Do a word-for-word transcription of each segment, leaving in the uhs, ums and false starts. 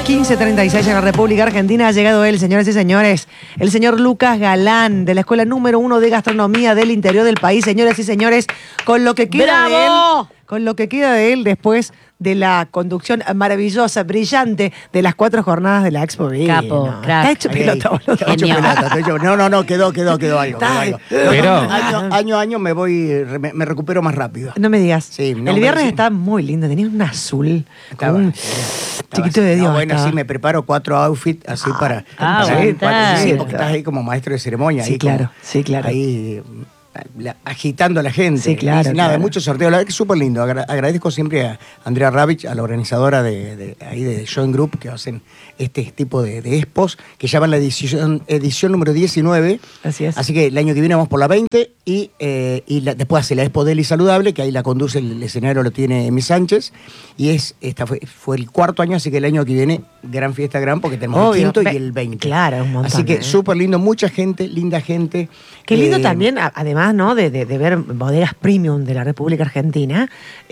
quince treinta y seis en la República Argentina ha llegado él, señoras y señores, el señor Lucas Galán, de la Escuela Número Uno de Gastronomía del interior del país, señoras y señores, con lo que queda ¡Bravo! de él, con lo que queda de él después de la conducción maravillosa, brillante de las cuatro jornadas de la Expo Vino. Capo, No, crack. está hecho Ahí, pelota, ahí. boludo. Está hecho Genio. pelota, está hecho- No, no, no, quedó, quedó, quedó algo. quedó Está- algo. Pero- año, año a año me voy, me, me recupero más rápido. No me digas. Sí, no, el viernes me- está muy lindo, tenía un azul, Estaba- como un estaba chiquito así. de Dios. No, bueno, estaba. sí, me preparo cuatro outfits así para... ah, para- bueno, para- está. sí, porque estás ahí como maestro de ceremonia. Sí, ahí claro, como- sí, claro. Ahí la- agitando a la gente. Sí, claro, Y nada, claro. muchos sorteos. La verdad que es súper lindo. Agra- agradezco siempre a Andrea Ravich, a la organizadora de, de, ahí de Joint Group, que hacen este tipo de, de expos, que ya van la edición, edición número diecinueve. Así es. Así que el año que viene vamos por la veinte y, eh, y la- después hace la Expo Deli Saludable, que ahí la conduce, el, el escenario lo tiene Emi Sánchez. Y es esta fue, fue el cuarto año, así que el año que viene, gran fiesta gran, porque tenemos Obvio, el quinto ve- y el veinte. claro, un montón, Así que ¿eh? súper lindo, mucha gente, linda gente. Qué lindo Eh, también, a- además, ¿no? De, de- de ver bodegas premium de la República Argentina,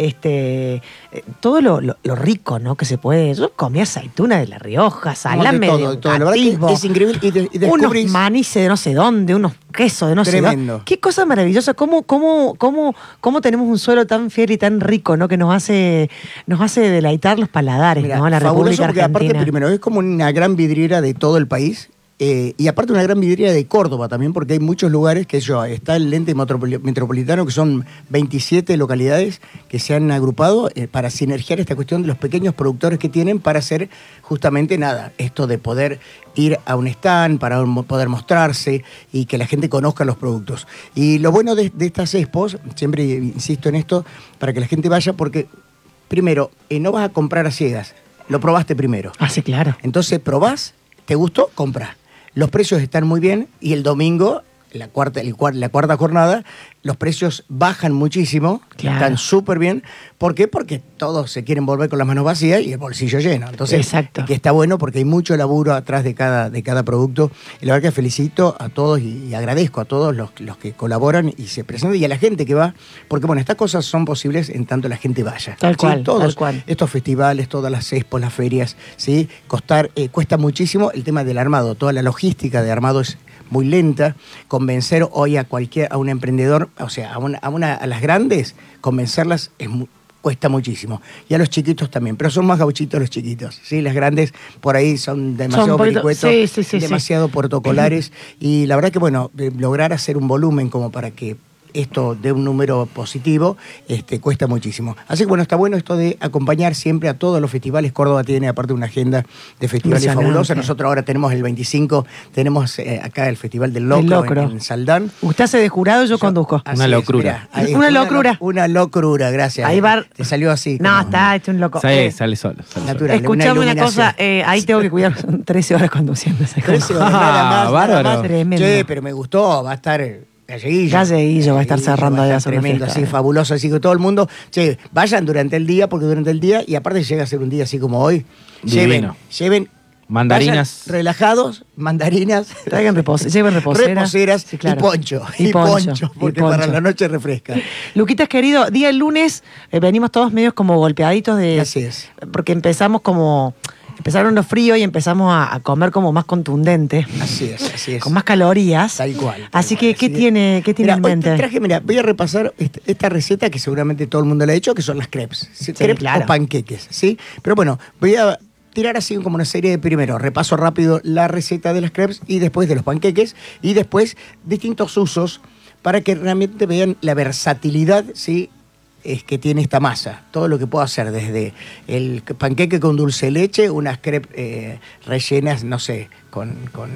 este, eh, todo lo, lo- lo rico, ¿no? Que se puede. Yo comí aceituna de La Rioja, salame de de, todo, de todo. La verdad que atisbo, es increíble y, de- y unos descubrís... manices de no sé dónde, unos quesos de no sé Tremendo. dónde. Qué cosa maravillosa, cómo, cómo, cómo, cómo tenemos un suelo tan fiel y tan rico, ¿no? Que nos hace, nos hace deleitar los paladares, Mira, ¿no? La fabuloso República porque Argentina. aparte, primero, es como una gran vidriera de todo el país. eh, y aparte una gran vidriera de Córdoba también, porque hay muchos lugares, que yo, está el ente metropoli- metropolitano, que son veintisiete localidades que se han agrupado eh, para sinergiar esta cuestión de los pequeños productores que tienen para hacer justamente nada, esto de poder ir a un stand, para mo- poder mostrarse y que la gente conozca los productos. Y lo bueno de, de estas expos, siempre insisto en esto, para que la gente vaya, porque primero, eh, no vas a comprar a ciegas, lo probaste primero. Ah, sí, claro. Entonces probás, te gustó, comprás. Los precios están muy bien y el domingo, la cuarta, el cuar- la cuarta jornada, los precios bajan muchísimo, Claro. están súper bien. ¿Por qué? Porque todos se quieren volver con las manos vacías y el bolsillo lleno. Entonces, Exacto. que está bueno porque hay mucho laburo atrás de cada, de cada producto. Y la verdad que felicito a todos y, y agradezco a todos los, los que colaboran y se presentan y a la gente que va, porque bueno, estas cosas son posibles en tanto la gente vaya. Tal ¿sí? cual, Todos tal cual. estos festivales, todas las expos, las ferias, ¿sí? Costar, eh, cuesta muchísimo el tema del armado. Toda la logística de armado es muy lenta. Convencer hoy a cualquier, a un emprendedor, o sea, a, una, a, una, a las grandes, convencerlas es mu- cuesta muchísimo. Y a los chiquitos también, pero son más gauchitos los chiquitos, ¿sí? Las grandes por ahí son demasiado un poquito- vericuetos, sí, sí, sí, demasiado protocolares. Y la verdad que, bueno, eh, lograr hacer un volumen como para que esto dé un número positivo, este, cuesta muchísimo. Así que bueno, está bueno esto de acompañar siempre a todos los festivales. Córdoba tiene aparte una agenda de festivales Impresionante. fabulosa. Nosotros ahora tenemos el veinticinco, tenemos eh, acá el Festival del Locro, El Locro. En, en Saldán. Usted hace de jurado, yo, conduzco. Así Una es, locura. mirá, ahí- Una locura. lo- Una locura, gracias. Ahí va- Te salió así. No, como está hecho un loco. Sí, Eh, sale solo. Sale solo. natural. Escuchame una, iluminación. cosa, eh, ahí tengo que cuidar, son trece horas conduciendo esa cosa. trece horas, nada más, nada bárbaro. más. Tremendo. Sí, pero me gustó, va a estar Galleguillo. Galleguillo va a estar Galleguillo cerrando va a ahí a estar hacer una tremendo, fiesta. así fabuloso, así que todo el mundo, che, vayan durante el día, porque durante el día, y aparte llega a ser un día así como hoy, lleven, Divino. lleven Mandarinas. vayan relajados, mandarinas, Traigan repos, lleven reposeras. reposeras Sí, claro. y poncho, Y y poncho, poncho, y porque poncho. para la noche refresca. Luquitas, querido, día lunes, eh, venimos todos medios como golpeaditos de... Así es. Porque empezamos como... Empezaron los fríos y empezamos a, a comer como más contundente, Así es, así es. con más calorías. Tal cual. tal Así que, cual, ¿qué así es. tiene, qué tiene Mirá, en hoy mente? te traje, mira, voy a repasar este- esta receta que seguramente todo el mundo la ha hecho, que son las crepes. ¿sí? Crepes claro. o panqueques, ¿sí? Pero bueno, voy a tirar así como una serie de primero, repaso rápido la receta de las crepes y después de los panqueques y después distintos usos para que realmente vean la versatilidad, ¿sí? Es que tiene esta masa, todo lo que puedo hacer, desde el panqueque con dulce de leche, unas crepes eh, rellenas, no sé, con, con,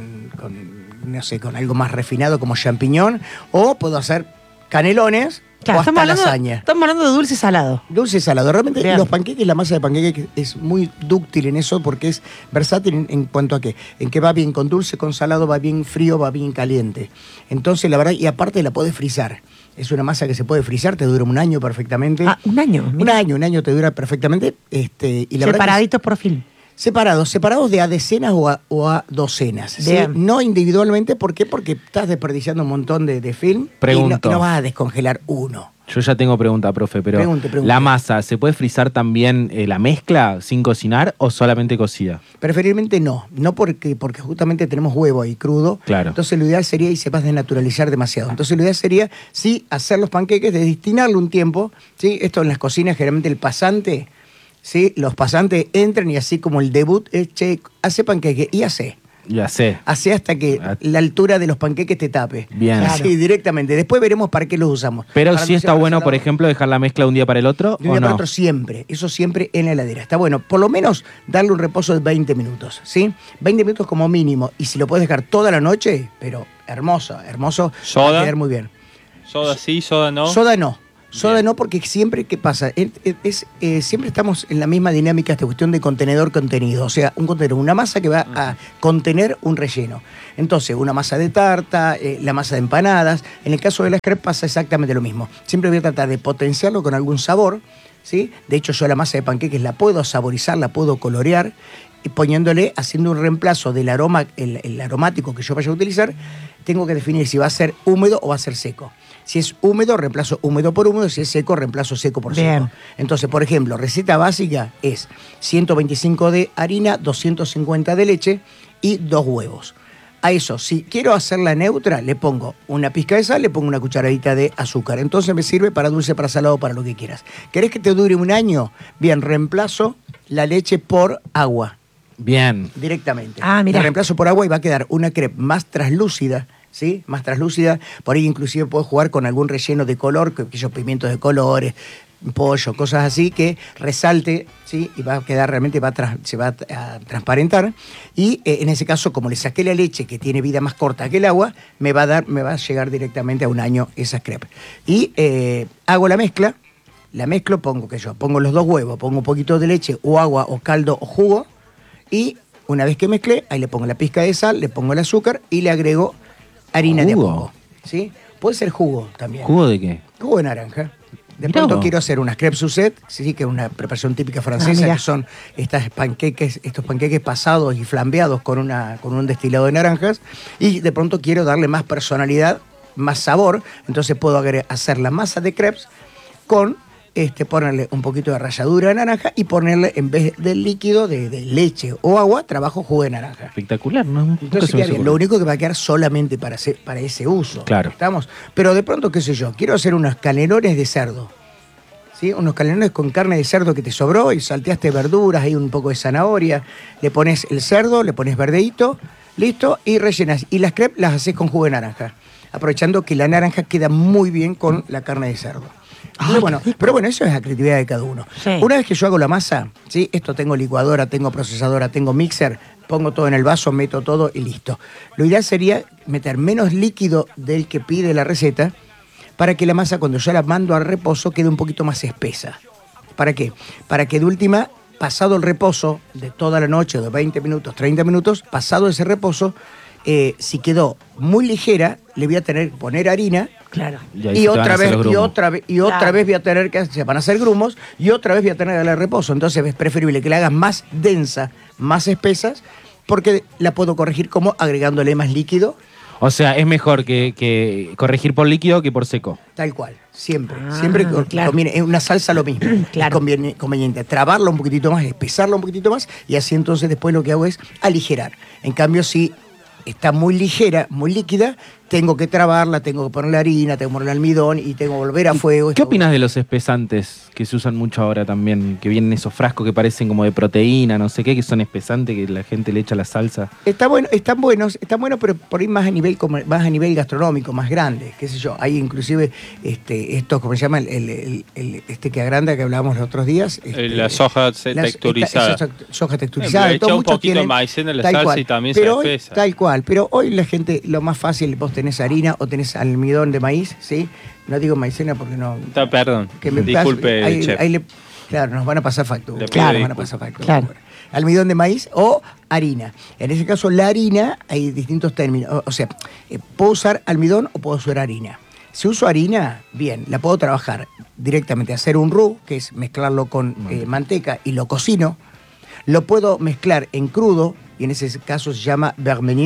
con, no sé, con algo más refinado como champiñón, o puedo hacer canelones Claro, o hasta estamos, hablando, lasaña. estamos hablando de dulce y salado. Dulce y salado. Realmente Bien. los panqueques, la masa de panqueques es muy dúctil en eso porque es versátil en, en cuanto a qué. En que va bien con dulce, con salado, va bien frío, va bien caliente. Entonces, la verdad, y aparte la podés frizar. Es una masa que se puede frizar, te dura un año perfectamente. Ah, un año. Un mira. año, un año te dura perfectamente. Este, y la verdad que es- Separaditos por film. Separados, separados de a decenas o a, o a docenas. ¿sí? Bien. No individualmente, ¿por qué? Porque estás desperdiciando un montón de, de film y no, Pregunto. y no vas a descongelar uno. Yo ya tengo pregunta, profe, pero Pregunte, pregunte. ¿la masa se puede frizar también eh, la mezcla sin cocinar o solamente cocida? Preferiblemente no, no porque, porque justamente tenemos huevo ahí crudo. Claro. Entonces lo ideal sería, y se va a desnaturalizar demasiado. Entonces lo ideal sería, sí, hacer los panqueques, de destinarle un tiempo, ¿sí? Esto en las cocinas, generalmente el pasante, ¿sí? Los pasantes entran y así como el debut, es, che, hace panqueque y hace. Ya sé. Así hasta que Ah. la altura de los panqueques te tape. Bien. Así Claro. directamente. Después veremos para qué los usamos. Pero Para sí no está llevar bueno, salado. por ejemplo, dejar la mezcla de un día para el otro, De un ¿o día para no? otro siempre, eso siempre en la heladera. Está bueno, por lo menos darle un reposo de veinte minutos, ¿sí? veinte minutos como mínimo. Y si lo puedes dejar toda la noche, pero hermoso, hermoso. ¿Soda? Va a quedar muy bien. Soda sí, soda no. Soda no. Soda Bien. no, porque siempre, ¿qué pasa? Es, es- eh, siempre estamos en la misma dinámica, esta cuestión de contenedor-contenido. O sea, un contenedor, una masa que va a contener un relleno. Entonces, una masa de tarta, eh, la masa de empanadas. En el caso de las crepes pasa exactamente lo mismo. Siempre voy a tratar de potenciarlo con algún sabor, ¿sí? De hecho, yo la masa de panqueques la puedo saborizar, la puedo colorear, y poniéndole, haciendo un reemplazo del aroma, el, el aromático que yo vaya a utilizar, tengo que definir si va a ser húmedo o va a ser seco. Si es húmedo, reemplazo húmedo por húmedo. Si es seco, reemplazo seco por Bien. seco. Entonces, por ejemplo, receta básica es ciento veinticinco de harina, doscientos cincuenta de leche y dos huevos. A eso, si quiero hacerla neutra, le pongo una pizca de sal, le pongo una cucharadita de azúcar. Entonces me sirve para dulce, para salado, para lo que quieras. ¿Querés que te dure un año? Bien, reemplazo la leche por agua. Bien. Directamente. Ah, mirá. La reemplazo por agua y va a quedar una crepe más traslúcida, ¿sí? Más traslúcida. Por ahí inclusive puedo jugar con algún relleno de color, que- aquellos pimientos de colores, pollo, cosas así, que resalte, ¿sí? Y va a quedar realmente, va a tras- se va a, a transparentar. Y eh, en ese caso, como le saqué la leche, que tiene vida más corta que el agua, me va a dar, me va a llegar directamente a un año esa crepe. Y eh, hago la mezcla, la mezclo, pongo que yo, pongo los dos huevos, pongo un poquito de leche o agua o caldo o jugo. Y una vez que mezclé, ahí le pongo la pizca de sal, le pongo el azúcar y le agrego harina de a ¿Jugo? poco. ¿Sí? Puede ser jugo también. ¿Jugo de qué? Jugo de naranja. De Mirá pronto vos. quiero hacer unas crepes Suzette, sí, que es una preparación típica francesa, mirá. que son estas panqueques, estos panqueques pasados y flambeados con, una, con un destilado de naranjas. Y de pronto quiero darle más personalidad, más sabor. Entonces puedo agre- hacer la masa de crepes con este, ponerle un poquito de ralladura de naranja y ponerle, en vez del líquido de, de leche o agua, trabajo jugo de naranja. Espectacular, ¿no? Nunca Entonces se me queda bien. ocurrió. Lo único que va a quedar solamente para ese, para ese uso. Claro. ¿Estamos? Pero de pronto, qué sé yo, quiero hacer unos canelones de cerdo. ¿Sí? Unos canelones con carne de cerdo que te sobró y salteaste verduras, hay un poco de zanahoria. Le pones el cerdo, le pones verdeíto, listo, y rellenas. Y las crepes las haces con jugo de naranja. Aprovechando que la naranja queda muy bien con la carne de cerdo. Pero Ay, bueno, qué rico. pero bueno, eso es la creatividad de cada uno. Sí. Una vez que yo hago la masa, ¿sí? Esto tengo licuadora, tengo procesadora, tengo mixer, pongo todo en el vaso, meto todo y listo. Lo ideal sería meter menos líquido del que pide la receta para que la masa, cuando yo la mando al reposo, quede un poquito más espesa. ¿Para qué? Para que de última, pasado el reposo de toda la noche, de veinte minutos, treinta minutos, pasado ese reposo, eh, si quedó muy ligera, le voy a tener que poner harina. Claro. Y ahí Y se te van a otra, hacer vez, los y, grumos. otra vez, y otra Claro. vez voy a tener que, se van a hacer grumos, y otra vez voy a tener que darle reposo. Entonces es preferible que la hagas más densa, más espesas, porque la puedo corregir como agregándole más líquido, O sea, es mejor que, que corregir por líquido que por seco. tal cual. Siempre, Ah, siempre co- claro. conviene. En una salsa lo mismo. Claro. Es conviene- conveniente trabarla un poquitito más, espesarla un poquitito más, y así entonces después lo que hago es aligerar. En cambio, si está muy ligera, muy líquida, tengo que trabarla, tengo que ponerle harina, tengo que ponerle almidón y tengo que volver a fuego. ¿Qué opinas de los espesantes que se usan mucho ahora también? Que vienen esos frascos que parecen como de proteína, no sé qué, que son espesantes, que la gente le echa la salsa. Está bueno, están buenos, están buenos, pero por ahí más a nivel como- más a nivel gastronómico, más grande, qué sé yo. Hay inclusive este, estos, ¿cómo se llama? El, el- el- el- este que agranda que hablábamos los otros días. este, la soja se- las- texturizada. esta- esa soja texturizada. Le echa todos un muchos poquito de tienen- maicena en la tal salsa cual. y también se Pero hoy- espesa. Tal cual, pero hoy la gente, lo más fácil, vos tenés harina o tenés almidón de maíz, ¿sí? No digo maicena porque no... Ta- Perdón, que me disculpe, ahí- chef. ahí le- claro, nos van a pasar factura. Le pido Claro, nos van a disculpas. pasar factura. Claro. Bueno, almidón de maíz o harina. En ese caso, la harina, hay distintos términos. O, o sea, eh, puedo usar almidón o puedo usar harina. Si uso harina, bien, la puedo trabajar directamente, hacer un roux, que es mezclarlo con eh, manteca y lo cocino. Lo puedo mezclar en crudo, y en ese caso se llama beurre meunier,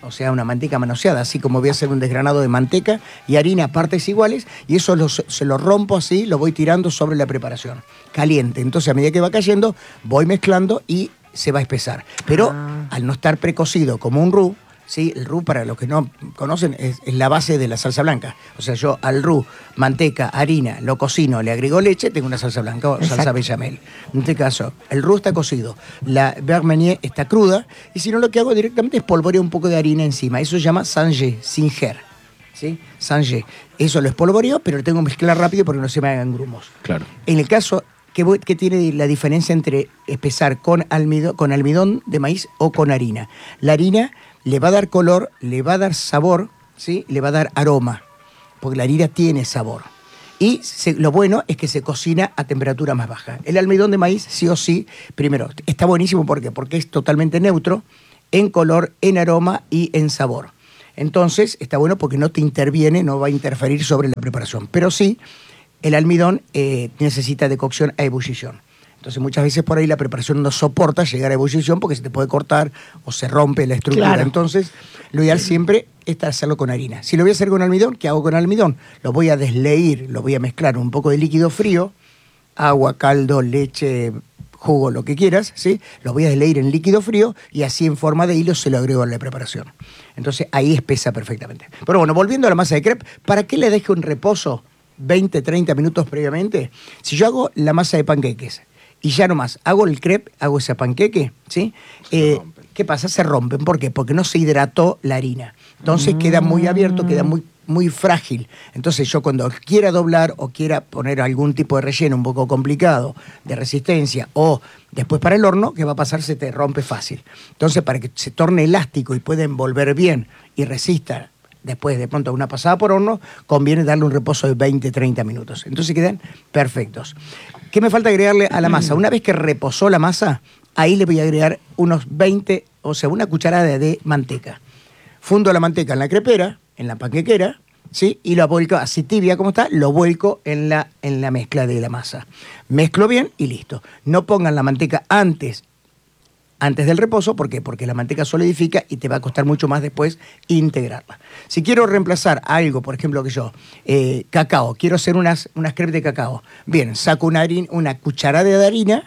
o sea, una manteca manoseada, así como voy a hacer un desgranado de manteca y harina a partes iguales, y eso lo, se lo rompo así, lo voy tirando sobre la preparación, caliente. Entonces, a medida que va cayendo, voy mezclando y se va a espesar. Pero Ah. al no estar precocido como un roux, ¿sí? El roux, para los que no conocen, es, es la base de la salsa blanca. O sea, yo al roux, manteca, harina, lo cocino, le agrego leche, tengo una salsa blanca o salsa Exacto. bechamel. En este caso, el roux está cocido, la beurre meunier está cruda, y si no, lo que hago directamente es polvorear un poco de harina encima. Eso se llama sangé, singer. ¿Sí? Sangé. Eso lo espolvoreo, pero lo tengo que mezclar rápido porque no se me hagan grumos. Claro. En el caso, ¿qué, voy- qué tiene la diferencia entre espesar con almidón, con almidón de maíz o con harina? La harina le va a dar color, le va a dar sabor, ¿sí? Le va a dar aroma, porque la harina tiene sabor. Y se- lo bueno es que se cocina a temperatura más baja. El almidón de maíz, sí o sí, primero, está buenísimo, ¿por qué? Porque es totalmente neutro en color, en aroma y en sabor. Entonces, está bueno porque no te interviene, no va a interferir sobre la preparación. Pero sí, el almidón eh, necesita de cocción a ebullición. Entonces, muchas veces por ahí la preparación no soporta llegar a ebullición porque se te puede cortar o se rompe la estructura. Claro. Entonces, lo ideal siempre es hacerlo con harina. Si lo voy a hacer con almidón, ¿qué hago con almidón? Lo voy a desleír, lo voy a mezclar un poco de líquido frío, agua, caldo, leche, jugo, lo que quieras, ¿sí? Lo voy a desleír en líquido frío y así en forma de hilo se lo agrego a la preparación. Entonces, ahí espesa perfectamente. Pero bueno, volviendo a la masa de crepe, ¿para qué le dejo un reposo veinte, treinta minutos previamente? Si yo hago la masa de panqueques y ya nomás hago el crepe, hago ese panqueque, ¿sí? Eh, ¿Qué pasa? Se rompen. ¿Por qué? Porque no se hidrató la harina. Entonces queda muy abierto, queda muy, muy frágil. Entonces yo cuando quiera doblar o quiera poner algún tipo de relleno un poco complicado, de resistencia, o después para el horno, ¿qué va a pasar? Se te rompe fácil. Entonces, para que se torne elástico y pueda envolver bien y resista después de pronto una pasada por horno, conviene darle un reposo de veinte, treinta minutos. Entonces quedan perfectos. ¿Qué me falta agregarle a la masa? Una vez que reposó la masa, ahí le voy a agregar unos veinte, o sea, una cucharada de manteca. Fundo la manteca en la crepera, en la panquequera, ¿sí? Y lo vuelco así tibia como está, lo vuelco en la, en la mezcla de la masa. Mezclo bien y listo. No pongan la manteca antes antes del reposo, ¿por qué? Porque la manteca solidifica y te va a costar mucho más después integrarla. Si quiero reemplazar algo, por ejemplo, que yo, eh, cacao, quiero hacer unas, unas crepes de cacao, bien, saco una, harina, una cucharada de harina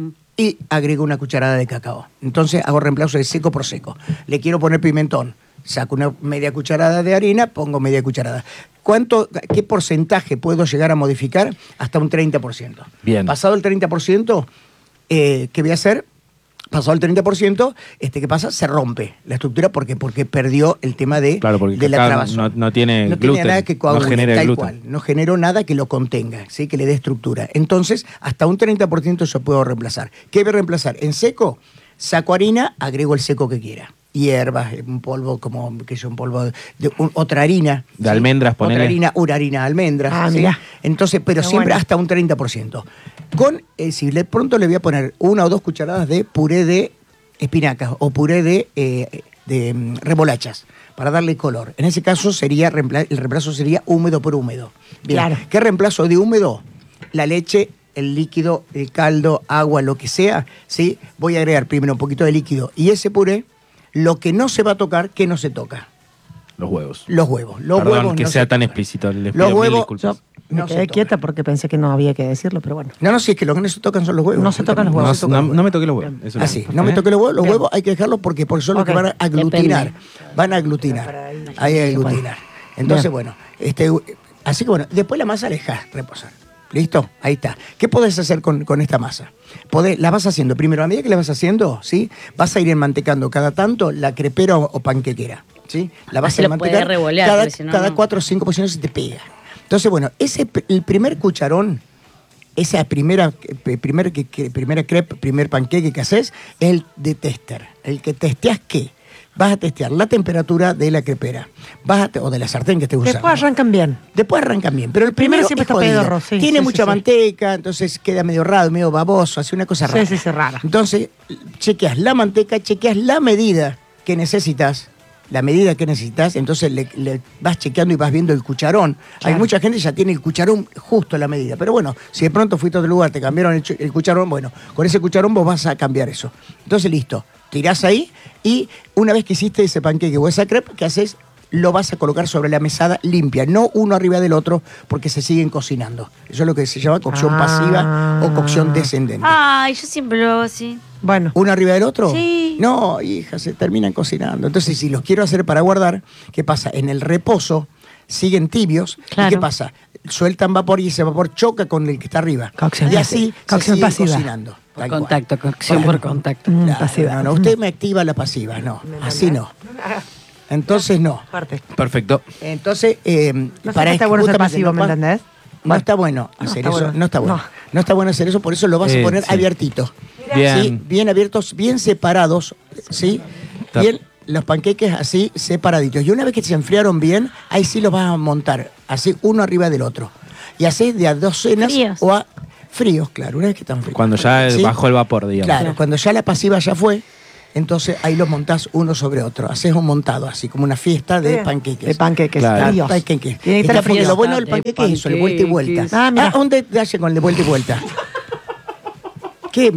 y agrego una cucharada de cacao. Entonces hago reemplazo de seco por seco. Le quiero poner pimentón, saco una media cucharada de harina, pongo media cucharada. ¿Cuánto, qué porcentaje puedo llegar a modificar? Hasta un treinta por ciento. Bien. Pasado el treinta por ciento, eh, ¿qué voy a hacer? Pasado el treinta por ciento, este, ¿qué pasa? Se rompe la estructura porque, porque perdió el tema de, Claro, porque de la acá trabazón. no- no tiene no gluten, nada que no coagule, genera tal gluten. cual. No generó nada que lo contenga, ¿sí? Que le dé estructura. Entonces, hasta un treinta por ciento yo puedo reemplazar. ¿Qué voy a reemplazar? En seco, saco harina, agrego el seco que quiera. Hierbas, un polvo como, que es un polvo de, de un- otra harina. De almendras, ponele. Otra harina, una harina de almendras. Ah, ¿sí? mirá. Entonces, pero Qué siempre bueno. hasta un treinta por ciento. Con, eh, si le pronto le voy a poner una o dos cucharadas de puré de espinacas o puré de, eh, de mm, remolachas para darle color. En ese caso sería reempla- el reemplazo sería húmedo por húmedo. Bien. Claro. ¿Qué reemplazo de húmedo? La leche, el líquido, el caldo, agua, lo que sea, ¿sí? Voy a agregar primero un poquito de líquido y ese puré, lo que no se va a tocar, ¿qué no se toca? Los huevos. Los huevos. Los Perdón huevos que no sea se tan tocan. explícito. Les Los pido mil huevos- disculpas. Yo me No se quedé toca. quieta porque pensé que no había que decirlo, pero bueno. No, no, sí, es que lo que no se tocan son los huevos. No se tocan los huevos. No, se tocan no- los huevos. no me toqué los huevos. eso Así, no. no me ¿Eh? toque los huevos. Los Bien. huevos hay que dejarlos porque porque son los Ok. que van a aglutinar. Depende. Van a aglutinar. Ahí a aglutinar. Entonces, bueno, este, así que bueno, después la masa la dejás reposar. ¿Listo? Ahí está. ¿Qué podés hacer con, con esta masa? Podés, la vas haciendo. Primero, a medida que la vas haciendo, ¿sí? Vas a ir enmantecando cada tanto la crepera o, o panquequera. ¿Sí? La vas Así a lo podés enmantecar revolear, cada, porque si no, cada no. cuatro o cinco posiciones se te pega. Entonces, bueno, ese, pr- el primer cucharón, esa primera, eh, primer, que, que- primera crepe, primer panqueque que haces, es el de tester. El que testeas qué. Vas a testear la temperatura de la crepera. Vas a te- o de la sartén que estés usando. Después arrancan bien. Después arrancan bien, pero el Primero primero, siempre es está jodido. pedorro, sí, Tiene sí, mucha sí, sí. manteca, entonces queda medio raro, medio baboso, hace una cosa Sí, rara. sí, sí, rara. Entonces, chequeas la manteca, chequeas la medida que necesitas, la medida que necesitas, entonces le, le vas chequeando y vas viendo el cucharón. Claro. Hay mucha gente que ya tiene el cucharón justo a la medida, pero bueno, si de pronto fuiste a otro lugar, te cambiaron el, ch- el cucharón, bueno, con ese cucharón vos vas a cambiar eso. Entonces, listo. tirás ahí y una vez que hiciste ese panqueque o esa crepe, ¿qué haces? Lo vas a colocar sobre la mesada limpia, no uno arriba del otro, porque se siguen cocinando. Eso es lo que se llama cocción Ah. pasiva o cocción descendente. Ay, yo siempre lo hago así. Bueno. ¿Uno arriba del otro? Sí. No, hija, se terminan cocinando. Entonces, si los quiero hacer para guardar, ¿qué pasa? En el reposo siguen tibios. Claro. ¿Y qué pasa? Sueltan vapor y ese vapor choca con el que está arriba. Cocción y pasiva. así Cocción se siguen pasiva. cocinando. Por tal cual. contacto, cocción por contacto. Mm, Claro, pasiva. no, no, usted me activa la pasiva, no, así no. Entonces no. Fuerte. Perfecto. Entonces, eh, No sé si está bueno ser justamente pasivo, no ¿me pa- entendés? No está bueno No hacer está eso, bueno. no está bueno. No. No. está bueno hacer eso, por eso lo vas Eh, a poner sí. abiertito. Bien. ¿Sí? Bien abiertos, bien separados, ¿sí? Está- Bien, los panqueques así separaditos. Y una vez que se enfriaron bien, ahí sí los vas a montar, así uno arriba del otro. Y así de a docenas Fríos. o a fríos, claro, una vez que están fríos. Cuando ya ¿Sí? bajó el vapor, digamos. Claro, cuando ya la pasiva ya fue, entonces ahí los montás uno sobre otro. Haces un montado, así como una fiesta de Bien. panqueques. De panqueques, Claro. fríos. Panqueques. Tiene que estar Está porque frío. lo bueno del De panqueque es eso, el vuelta y vuelta. panqueques. Ah, mira. Ah, un detalle con el de vuelta y vuelta. ¿Qué?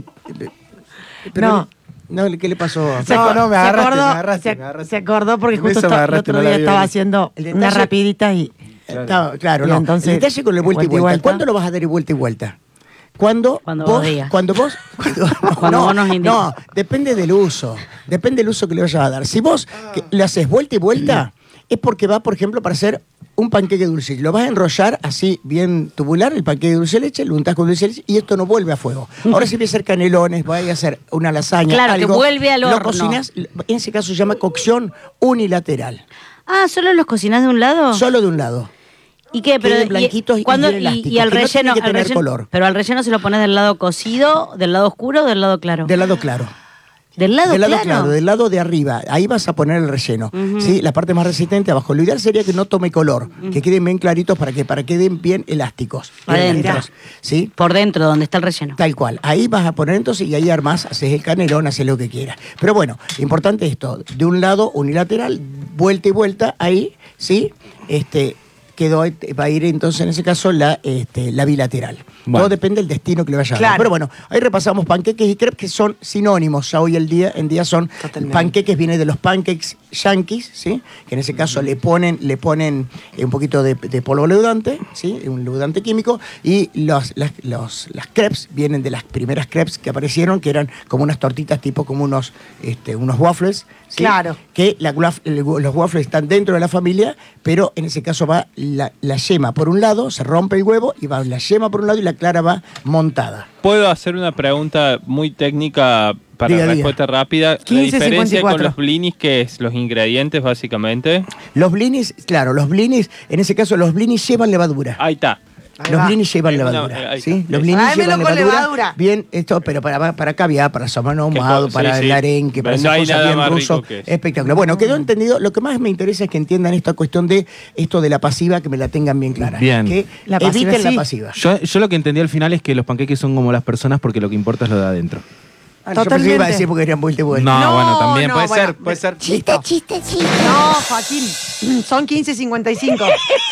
Pero No. no, ¿qué le pasó? Se No, acor- no, me se agarraste, acordó, me agarraste, se, me agarraste. se acordó porque En justo eso me está- el agarraste, otro no la día vi estaba venir. haciendo El una detalle- rapidita y Claro, claro, Y no. entonces, el detalle con el vuelta y vuelta y vuelta. vuelta. ¿Cuándo lo vas a dar y vuelta y vuelta? Cuando, Cuando vos, vos digas. cuando vos, cuando, no, Cuando no, vos nos indiques. no, depende del uso, depende del uso que le vayas a dar. Si vos que le haces vuelta y vuelta, es porque va, por ejemplo, para hacer un panqueque dulce. Lo vas a enrollar así, bien tubular, el panqueque de dulce de leche, lo untás con dulce de leche y esto no vuelve a fuego. Ahora si voy a hacer canelones, voy a hacer una lasaña, Claro, que algo, vuelve al horno. Lo cocinas, en ese caso se llama cocción unilateral, Ah, ¿solo los cocinás de un lado? solo de un lado. ¿Y qué? Pero, Queden blanquitos y ¿cuándo- bien elásticos, y al que no relleno, tienen que al tener relleno- color. Pero al relleno se lo pones del lado cocido, del lado oscuro o del lado claro. Del lado claro. ¿Del lado del lado claro? claro, del lado de arriba. Ahí vas a poner el relleno. ¿Sí? La parte más resistente abajo. Lo ideal sería que no tome color, que queden bien claritos para que para que queden bien elásticos. bien Adentro. elásticos, ¿sí? Por dentro, donde está el relleno. Tal cual. Ahí vas a poner entonces y ahí armás, haces el canelón, haces lo que quieras. Pero bueno, importante esto. De un lado unilateral, vuelta y vuelta, ahí, ¿sí? Este, quedó, va a ir entonces en ese caso la, este, la bilateral. Bueno. Todo depende del destino que le vaya a dar. Claro. Pero bueno, ahí repasamos panqueques y crepes que son sinónimos. Ya hoy el día, en día son Totalmente. panqueques, viene de los pancakes yankees, ¿sí? Que en ese caso le ponen, le ponen eh, un poquito de, de polvo leudante, ¿sí? Un leudante químico, y los, las, los, las crepes vienen de las primeras crepes que aparecieron, que eran como unas tortitas tipo como unos, este, unos waffles, ¿sí? Claro. Que la, guaf- el- los waffles están dentro de la familia, pero en ese caso va la, la yema por un lado, se rompe el huevo y va la yema por un lado y la clara va montada. ¿Puedo hacer una pregunta muy técnica para Diga, diga. respuesta rápida? quince La diferencia cincuenta y cuatro. con los blinis, que es los ingredientes básicamente. Los blinis, claro, los blinis, en ese caso los blinis llevan levadura. Ahí está. Ahí Los va. blinis llevan Ahí va, levadura, ahí ¿sí? está. Los blinis Tráemelo llevan con levadura. levadura. Bien, esto, pero para, para caviar, para salmón ahumado, Sí, para sí. el arenque, para No esas hay cosas nada bien más ruso. rico que eso. Espectacular. Bueno, quedó entendido. Lo que más me interesa es que entiendan esta cuestión de esto de la pasiva, que me la tengan bien clara. Bien. Que La pasiva, eviten sí. la pasiva. Yo, yo lo que entendí al final es que los panqueques son como las personas porque lo que importa es lo de adentro. Ah, yo pensé que Totalmente. iba a decir porque eran vuelta y vuelta. No, No, bueno, también no, puede bueno, ser, puede ser. Chiste, chiste, chiste. No, Joaquín. Son quince cincuenta y cinco.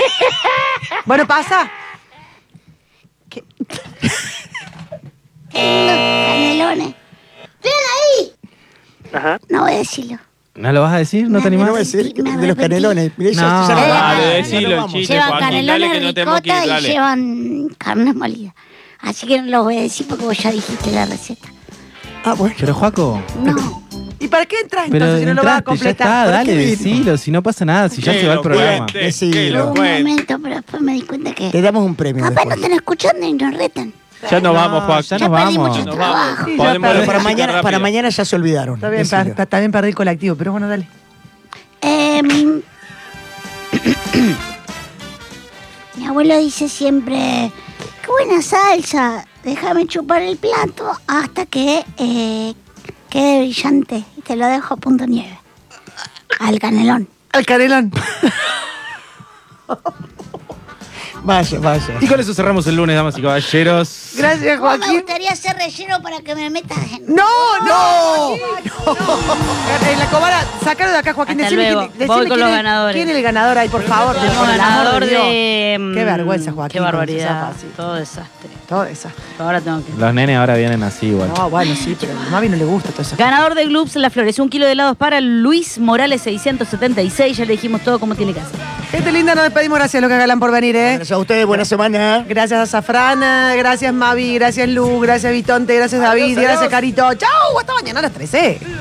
Bueno, pasa. ¿Qué? Canelones. ¡Ven ahí! Ajá. No voy a decirlo. ¿No lo vas a decir? ¿No te No, No animás? voy a decir Me de los arrepentí. canelones. Mirá, ya- No. ya nos vamos. Dale, Ya nos decilo, el vamos. chiste. Llevan Joaquín, canelones dale, que no tenemos que ir, ricota y dale. llevan carne molida. Así que no los voy a decir porque vos ya dijiste la receta. Ah, bueno. Pero Joaco, No. ¿Y para qué entras pero entonces si no lo vas a entraste, ya completar? está, ¿Para dale, qué vino? decilo, si no pasa nada, si ya Que se va el lo programa. cuente, Decilo. que lo un cuente. momento, pero después me di cuenta que Te damos un premio capaz no después. están escuchando y nos retan. Ya nos No, vamos, Joaquín. ya Ya nos perdí vamos. mucho Nos trabajo. vamos. Sí, ya Podemos perdí. Pero para decir mañana, rápido. para mañana ya se olvidaron. Está bien, Decilo. pa- está bien perder el colectivo, pero bueno, dale. Eh, mi... mi abuelo dice siempre, qué buena salsa, déjame chupar el plato hasta que eh, quede brillante. Y te lo dejo a punto nieve. Al canelón. Al canelón. Vaya, vaya. Y con eso cerramos el lunes, damas y caballeros. Gracias, ¿Cómo me Joaquín. gustaría hacer relleno para que me metas en... No, no. ¡No! Eh, La cobara, sacalo de acá, Joaquín. Hasta Decime, luego. quién, Voy decime con quién los es- ganadores. ¿Quién es el ganador ahí, por favor? Tenemos Por el amor ganador Dios. de. mm, Qué vergüenza, Joaquín. Qué con esa barbaridad. fácil. Todo desastre. Todo eso. Ahora tengo que. Los nenes ahora vienen así igual. No, bueno, sí, pero a Mavi no le gusta todo eso. Ganador de Gloops Las Flores. Un kilo de helados para Luis Morales seiscientos setenta y seis. Ya le dijimos todo cómo tiene que hacer. Gente linda, nos despedimos. Gracias, Lucas Galán, por venir, ¿eh? Gracias a ustedes, buena semana. Gracias a Zafrana, gracias Mavi, gracias Lu, gracias Vitonte, gracias David, Adiós, gracias adiós. Carito. Chau, hasta mañana a las trece.